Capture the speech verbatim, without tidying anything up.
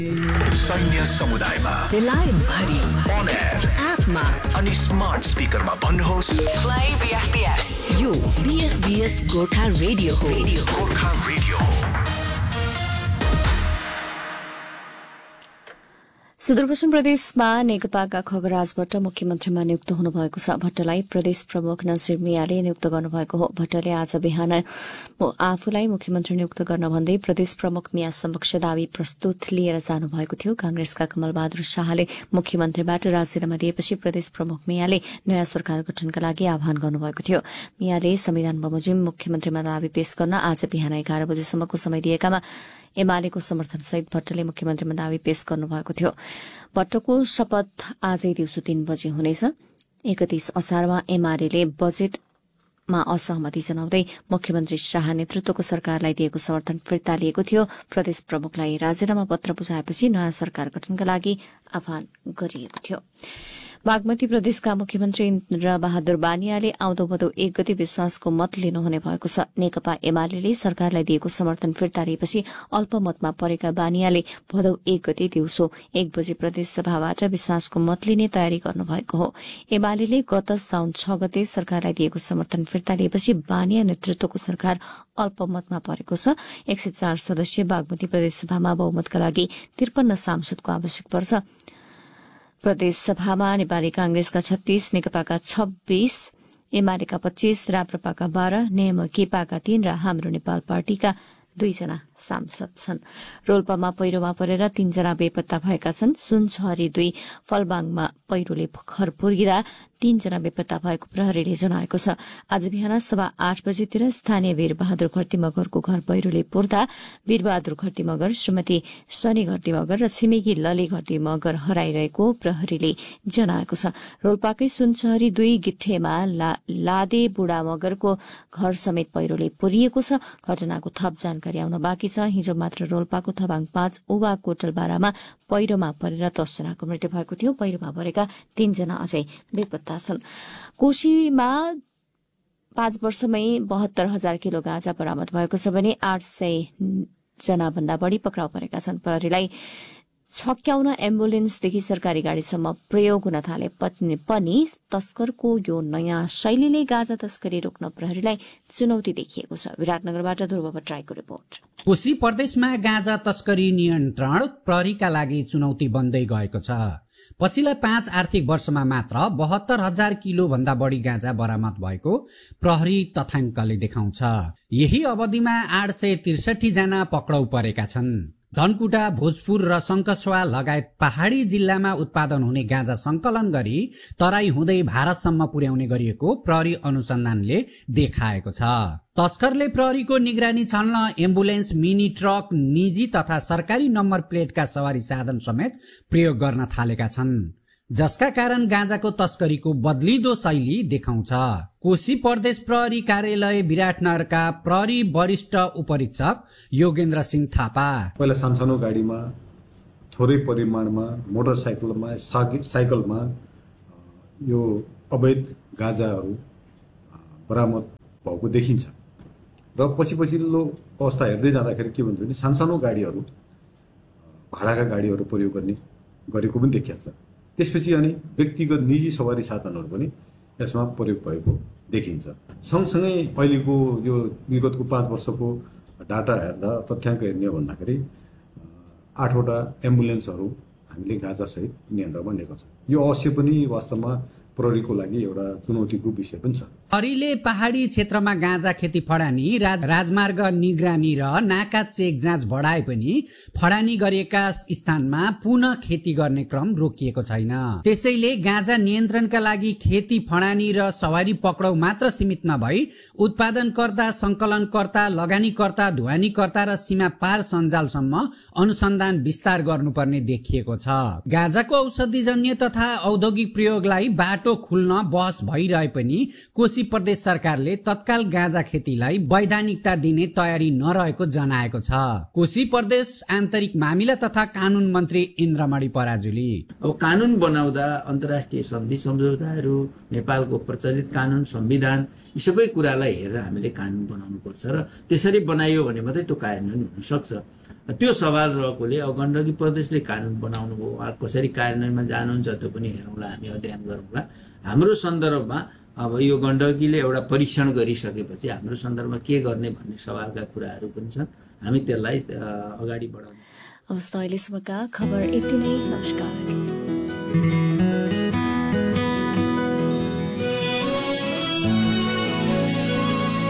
सैन्य समुदायमा बेलायत भरि अन एयर एपमा अनि स्मार्ट स्पिकरमा भन्नुहोस् प्ले बीएफबीएस। यो बीएफबीएस गोर्खा रेडियो हो। गोर्खा रेडियो हो। सुदूरपश्चिम प्रदेशमा नेकपाका खगराज भट्ट मुख्यमन्त्रीमा नियुक्त हुनुभएको छ। भट्टलाई प्रदेश प्रमुख नसिर मियाले नियुक्त गर्नुभएको हो। भट्टले आज बिहान आफूलाई मुख्यमन्त्री नियुक्त गर्न भन्दै प्रदेश प्रमुख मिया समक्ष दावी प्रस्तुत लिएर जानुभएको थियो। कांग्रेसका कमल बहादुर शाहले मुख्यमन्त्रीबाट राजीनामा दिएपछि प्रदेश प्रमुख मियाले नयाँ सरकार गठनका लागि आह्वान गर्नुभएको थियो। मियाले संविधान बमोजिम मुख्यमन्त्रीमा दावी पेश गर्न आज बिहान एघार बजेसम्मको समय दिएकामा एमालेको समर्थनसहित भट्टले मुख्यमन्त्रीमा दावी पेश गर्नुभएको थियो। भट्टको शपथ आजै दिउँसो तीन बजे हुनेछ। एकतीस असारमा एमाले बजेटमा असहमति जनाउँदै मुख्यमन्त्री शाह नेतृत्वको सरकारलाई दिएको समर्थन फिर्ता लिएको थियो। प्रदेश प्रमुखलाई राजीनामा पत्र बुझाएपछि नयाँ सरकार गठनका लागि आह्वान गरिएको थियो। बागमती प्रदेशका मुख्यमन्त्री इन्द्र बहादुर बानियाले आउँदो भदौ एक गते विश्वासको मत लिनुहुने भएको छ। नेकपा एमाले सरकारलाई दिएको समर्थन फिर्ता लिएपछि अल्पमतमा परेका बानियाले भदौ एक गते दिउँसो एक बजे प्रदेश सभाबाट विश्वासको मत लिने तयारी गर्नुभएको हो। एमाले गत साउन छ गते सरकारलाई दिएको समर्थन फिर्ता लिएपछि बानिया नेतृत्वको सरकार अल्पमतमा परेको छ। एक सय चार सदस्यीय बागमती प्रदेश सभामा बहुमतका लागि त्रिपन्न सांसदको आवश्यक पर्छ। प्रदेश सभामा नेपाली कांग्रेसका छत्तीस, नेकपाका छब्बीस, एमालेका पच्चीस, राप्रपाका बाह्र, नेमकेपाका तीन र हाम्रो नेपाल पार्टीका दुईजना सांसद छन्। रोल्पामा पहिरोमा परेर तीनजना बेपत्ता भएका छन्। सुनछहरी दुई फलबाङमा पहिरोले घर पुर्गिँदा तीनजना बेपत्ता भएको प्रहरीले जनाएको छ। आज बिहान सभा आठ बजेतिर स्थानीय वीर बहादुर घरती मगरको घर पहिरोले पुर्दा वीर बहादुर घरती मगर, श्रीमती शनि घरती मगर र छिमेकी लली घरती मगर हराइरहेको प्रहरीले जनाएको छ। रोल्पाकै सुनछहरी दुई गिट्ठेमा ला, लादे बुढा मगरको घर समेत पहिरोले पुरिएको छ। घटनाको थप जानकारी आउन बाँकी छ। हिजो मात्र रोल्पाको थबाङ पाँच उवा कोटलबारामा पहिरोमा परेर दसजनाको मृत्यु भएको थियो। पहिरोमा परेका तीनजना अझै बेपत्ता छन्। कोशीमा पाँच वर्षमै बहत्तर हजार किलो गाँजा बरामद भएको छ भने आठ सय जना भन्दा बढ़ी पक्राउ परेका छन्। प्रहरीलाई छक्याउन एम्बुलेन्सदेखि सरकारी गाड़ीसम्म प्रयोग हुन थाले पनि तस्करको यो नयाँ शैलीले गाँजा तस्करी रोक्न प्रहरीलाई चुनौती देखिएको छ। विराटनगरबाट ध्रुव भट्टराईको रिपोर्ट। कोशी प्रदेशमा गाँजा तस्करी नियन्त्रण प्रहरीका लागि चुनौती बन्दै गएको छ। पछिल्ला पाँच आर्थिक वर्षमा मात्र बहत्तर हजार किलो भन्दा बढ़ी गाँजा बरामद भएको प्रहरी तथ्याङ्कले देखाउँछ। यही अवधिमा आठ सय त्रिसठी जना पक्राउ परेका छन्। धनकुटा, भोजपुर र शंखसुवा लगायत पहाड़ी जिल्लामा उत्पादन हुने गाँजा संकलन गरी तराई हुँदै भारतसम्म पुर्याउने गरिएको प्रहरी अनुसन्धानले देखाएको छ। तस्करले प्रहरीको निगरानी छल्न एम्बुलेन्स, मिनी ट्रक, निजी तथा सरकारी नम्बर प्लेटका सवारी साधन समेत प्रयोग गर्न थालेका छन्, जसका कारण गाँजाको तस्करीको बदलिदो शैली देखाउँछ। कोशी प्रदेश प्रहरी कार्यालय विराटनगरका प्रहरी वरिष्ठ उपरीक्षक योगेन्द्र सिंह थापा पहिला सानसानो गाडीमा, थोरै परिमाणमा, मोटरसाइकलमा, साइकलमा यो अवैध गाँजाहरू बरामद भएको देखिन्छ र पछि पछिल्लो अवस्था हेर्दै जाँदाखेरि के भन्छ भने सानसानो गाडीहरू, भाडाका गाडीहरू प्रयोग गर्ने गरेको पनि देखिन्छ। त्यसपछि अनि व्यक्तिगत निजी सवारी साधनहरू पनि यसमा प्रयोग भएको देखिन्छ। सँगसँगै अहिलेको यो विगतको पाँच वर्षको डाटा हेर्दा, तथ्याङ्क हेर्ने हो भन्दाखेरि आठवटा एम्बुलेन्सहरू हामीले गाँजासहित नियन्त्रणमा लिएको छ। यो अवश्य पनि वास्तवमा प्रहरीको लागि एउटा चुनौतीको विषय पनि छ। प्रहरीले पहाडी क्षेत्रमा गाँजा खेती फडानी, राज, राजमार्ग निगरानी र नाका चेक जाँच बढाए पनि फडानी गरिएका स्थानमा पुनः खेती गर्ने क्रम रोकिएको छैन। त्यसैले गाँजा नियन्त्रणका लागि खेती, फडानी र सवारी पक्राउ मात्र सीमित नभई उत्पादनकर्ता, संकलनकर्ता, लगानीकर्ता, ढुवानीकर्ता र सीमा पार सञ्जालसम्म अनुसन्धान विस्तार गर्नुपर्ने देखिएको छ। गाँजाको औषधिजन्य तथा औद्योगिक प्रयोगलाई बाटो खुल्न बहस भइरहे पनि कोशी प्रदेश सरकारले तत्काल गाँजा खेतीलाई वैधानिकता दिने तयारी नरहेको जनाएको छ। कोशी प्रदेश आन्तरिक मामिला तथा कानून मन्त्री इन्द्रमणि पराजुली अब कानून बनाउँदा अन्तर्राष्ट्रिय सन्धि सम्झौताहरू, नेपालको प्रचलित कानून, संविधान, यी सबै कुरालाई हेरेर हामीले कानून बनाउनु पर्छ र त्यसरी बनाइयो भने मात्रै त्यो कार्यान्वयन हुन सक्छ। त्यो सवाल रहेकोले अब गण्डकी प्रदेशले कानुन बनाउनु भयो, कसरी कार्यान्वयनमा जानुहुन्छ त्यो पनि हेरौँला, हामी अध्ययन गरौँला। हाम्रो सन्दर्भमा अब यो गण्डकीले एउटा परीक्षण गरिसकेपछि हाम्रो सन्दर्भमा के गर्ने भन्ने सवालका कुराहरू पनि छन्, हामी त्यसलाई अगाडि बढाउँ। हवस् त, अहिलेसम्मका खबर यति नै। नमस्कार।